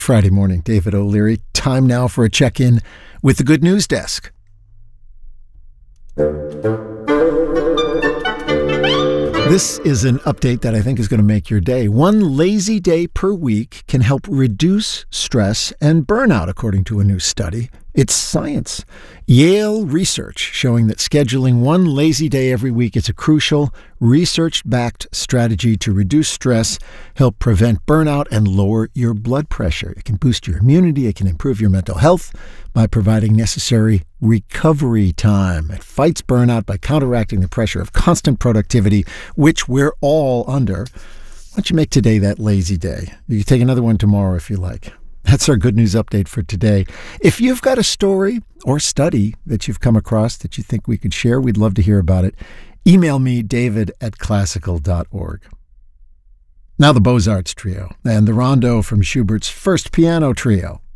Friday morning, David O'Leary. Time now for a check-in with the Good News Desk. This is an update that I think is going to make your day. One lazy day per week can help reduce stress and burnout, according to a new study. It's science. Yale research showing that scheduling one lazy day every week is a crucial, research-backed strategy to reduce stress, help prevent burnout, and lower your blood pressure. It can boost your immunity. It can improve your mental health by providing necessary recovery time. It fights burnout by counteracting the pressure of constant productivity, which we're all under. Why don't you make today that lazy day? You can take another one tomorrow if you like. That's our good news update for today. If you've got a story or study that you've come across that you think we could share, we'd love to hear about it. Email me, david@classical.org. Now the Beaux-Arts Trio and the Rondo from Schubert's First Piano Trio.